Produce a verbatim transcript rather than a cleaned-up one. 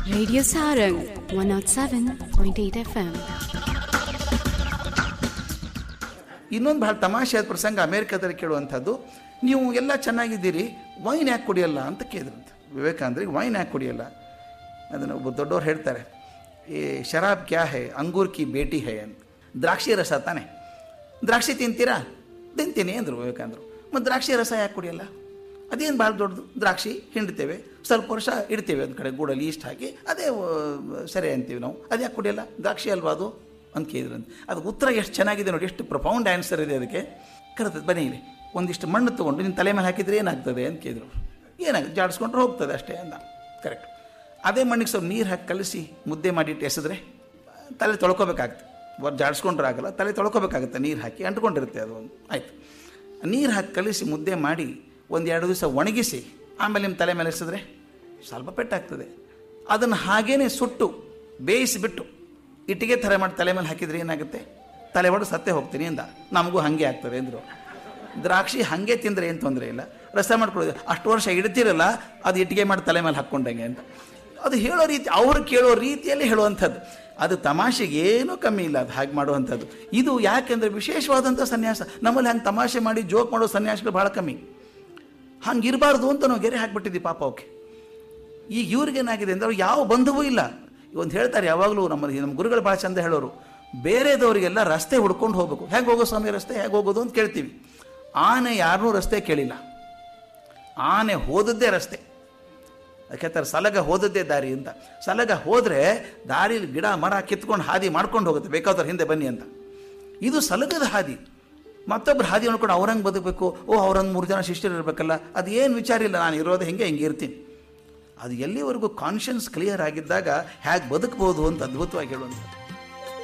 Radio Sarang one oh seven point eight F M. ಇನ್ನೊಂದು ಬಹಳ ತಮಾಷೆಯಾದ ಪ್ರಸಂಗ ಅಮೇರಿಕಾದಲ್ಲಿ ಕೇಳುವಂಥದ್ದು. ನೀವು ಎಲ್ಲ ಚೆನ್ನಾಗಿದ್ದೀರಿ, ವೈನ್ ಯಾಕೆ ಕುಡಿಯಲ್ಲ ಅಂತ ಕೇಳಿದ್ರಂತೆ ವಿವೇಕಾನಂದರಿಗೆ. ವೈನ್ ಯಾಕೆ ಕುಡಿಯಲ್ಲ? ಅದನ್ನು ಒಬ್ಬ ದೊಡ್ಡವ್ರು ಹೇಳ್ತಾರೆ, ಈ ಶರಾಬ್ ಕ್ಯಾ ಹೈ, ಅಂಗೂರ್ ಕಿ ಬೇಟಿ ಹೈ ಅಂತ. ದ್ರಾಕ್ಷಿ ರಸ ತಾನೆ, ದ್ರಾಕ್ಷಿ ತಿಂತೀರಾ? ತಿಂತೀನಿ ಅಂದರು ವಿವೇಕಾನಂದರು. ಮತ್ತು ದ್ರಾಕ್ಷಿ ರಸ ಯಾಕೆ ಕುಡಿಯಲ್ಲ? ಅದೇನು ಭಾಳ ದೊಡ್ಡದು, ದ್ರಾಕ್ಷಿ ಹಿಂಡ್ತೇವೆ, ಸ್ವಲ್ಪ ವರ್ಷ ಇಡ್ತೇವೆ ಒಂದು ಕಡೆ ಗೂಡಲ್ಲಿ ಈಸ್ಟ್ ಹಾಕಿ, ಅದೇ ಸರಿ ಅಂತೀವಿ ನಾವು, ಅದು ಯಾಕೆ ಕುಡಿಯಲ್ಲ? ದ್ರಾಕ್ಷಿ ಅಲ್ವಾ ಅದು ಅಂತ ಕೇಳಿದ್ರಂತ. ಅದು ಉತ್ತರ ಎಷ್ಟು ಚೆನ್ನಾಗಿದೆ ನೋಡಿ, ಎಷ್ಟು ಪ್ರೊಫೌಂಡ್ ಆನ್ಸರ್ ಇದೆ ಅದಕ್ಕೆ. ಕರೆತದೆ, ಬನ್ನಿ ಇಲ್ಲಿ ಒಂದಿಷ್ಟು ಮಣ್ಣು ತೊಗೊಂಡು ನಿನ್ನ ತಲೆ ಮೇಲೆ ಹಾಕಿದರೆ ಏನಾಗ್ತದೆ ಅಂತ ಕೇಳಿದ್ರು. ಏನಾಗುತ್ತೆ, ಜಾಡಿಸ್ಕೊಂಡ್ರೆ ಹೋಗ್ತದೆ ಅಷ್ಟೇ ಅಂದ. ಕರೆಕ್ಟ್. ಅದೇ ಮಣ್ಣಿಗೆ ಸ್ವಲ್ಪ ನೀರು ಹಾಕಿ ಕಲಸಿ ಮುದ್ದೆ ಮಾಡಿಟ್ಟು ಎಸೆದ್ರೆ ತಲೆ ತೊಳ್ಕೊಬೇಕಾಗುತ್ತೆ. ಜಾಡಿಸ್ಕೊಂಡ್ರೆ ಆಗಲ್ಲ, ತಲೆ ತೊಳ್ಕೊಬೇಕಾಗುತ್ತೆ ನೀರು ಹಾಕಿ, ಅಂಟ್ಕೊಂಡಿರುತ್ತೆ ಅದು. ಒಂದು ಆಯಿತು, ನೀರು ಹಾಕಿ ಕಲಿಸಿ ಮುದ್ದೆ ಮಾಡಿ ಒಂದು ಎರಡು ದಿವಸ ಒಣಗಿಸಿ ಆಮೇಲೆ ನಿಮ್ಮ ತಲೆ ಮೇಲೆ ಎಸೆದ್ರೆ ಸ್ವಲ್ಪ ಪೆಟ್ಟಾಗ್ತದೆ. ಅದನ್ನು ಹಾಗೇ ಸುಟ್ಟು ಬೇಯಿಸಿಬಿಟ್ಟು ಇಟ್ಟಿಗೆ ಥರ ಮಾಡಿ ತಲೆ ಮೇಲೆ ಹಾಕಿದರೆ ಏನಾಗುತ್ತೆ? ತಲೆ ಹೊಡೆದು ಸತ್ತೇ ಹೋಗ್ತೀನಿ ಅಂದ. ನಮಗೂ ಹಾಗೆ ಆಗ್ತದೆ ಅಂದರು. ದ್ರಾಕ್ಷಿ ಹಾಗೆ ತಿಂದರೆ ಏನು ತೊಂದರೆ ಇಲ್ಲ, ರಸ ಮಾಡ್ಕೊಳ್ಳೋದು. ಅಷ್ಟು ವರ್ಷ ಇಡ್ತಿರಲ್ಲ, ಅದು ಇಟ್ಟಿಗೆ ಮಾಡಿ ತಲೆ ಮೇಲೆ ಹಾಕ್ಕೊಂಡಂಗೆ ಅಂತ. ಅದು ಹೇಳೋ ರೀತಿ, ಅವರು ಕೇಳೋ ರೀತಿಯಲ್ಲಿ ಹೇಳುವಂಥದ್ದು. ಅದು ತಮಾಷೆಗೆ ಏನೂ ಕಮ್ಮಿ ಇಲ್ಲ, ಅದು ಹಾಗೆ ಮಾಡುವಂಥದ್ದು. ಇದು ಯಾಕೆಂದರೆ ವಿಶೇಷವಾದಂಥ ಸನ್ಯಾಸ. ನಮ್ಮಲ್ಲಿ ಹಂಗೆ ತಮಾಷೆ ಮಾಡಿ ಜೋಕ್ ಮಾಡೋ ಸನ್ಯಾಸಿಗಳು ಭಾಳ ಕಮ್ಮಿ. ಹಂಗೆ ಇರಬಾರ್ದು ಅಂತ ನಾವು ಗೆರೆ ಹಾಕಿಬಿಟ್ಟಿದ್ವಿ ಪಾಪ ಅವಕ್ಕೆ. ಈಗ ಇವ್ರಿಗೇನಾಗಿದೆ ಅಂದರೆ ಅವ್ರು ಯಾವ ಬಂಧುವೂ ಇಲ್ಲ. ಒಂದು ಹೇಳ್ತಾರೆ ಯಾವಾಗಲೂ, ನಮ್ಮ ನಮ್ಮ ಗುರುಗಳು ಭಾಳ ಚಂದ ಹೇಳೋರು, ಬೇರೆದವರಿಗೆಲ್ಲ ರಸ್ತೆ ಹುಡ್ಕೊಂಡು ಹೋಗಬೇಕು. ಹೇಗೆ ಹೋಗೋ ಸ್ವಾಮಿ ರಸ್ತೆ, ಹೇಗೆ ಹೋಗೋದು ಅಂತ ಕೇಳ್ತೀವಿ. ಆನೆ ಯಾರನ್ನೂ ರಸ್ತೆ ಕೇಳಿಲ್ಲ, ಆನೆ ಹೋದದ್ದೇ ರಸ್ತೆ. ಯಾಕೆಂತಾರೆ ಸಲಗ ಹೋದದ್ದೇ ದಾರಿ ಅಂತ. ಸಲಗ ಹೋದರೆ ದಾರಿಲಿ ಗಿಡ ಮರ ಕಿತ್ಕೊಂಡು ಹಾದಿ ಮಾಡ್ಕೊಂಡು ಹೋಗುತ್ತೆ, ಬೇಕಾದ್ರೆ ಹಿಂದೆ ಬನ್ನಿ ಅಂತ. ಇದು ಸಲಗದ ಹಾದಿ. ಮತ್ತೊಬ್ಬರು ಹಾದಿ ಅನ್ಕೊಂಡು ಅವ್ರಂಗೆ ಬದುಕಬೇಕು, ಓ ಅವ್ರಂಗೆ ಮೂರು ಜನ ಶಿಷ್ಯರು ಇರಬೇಕಲ್ಲ, ಅದು ಏನು ವಿಚಾರ ಇಲ್ಲ, ನಾನು ಇರೋದು ಹಿಂಗೆ ಹಿಂಗೆ ಇರ್ತೀನಿ. ಅದು ಎಲ್ಲಿವರೆಗೂ ಕಾನ್ಷಿಯನ್ಸ್ ಕ್ಲಿಯರ್ ಆಗಿದ್ದಾಗ ಹೇಗೆ ಬದುಕ್ಬೋದು ಅಂತ ಅದ್ಭುತವಾಗಿ ಹೇಳುವಂಥದ್ದು.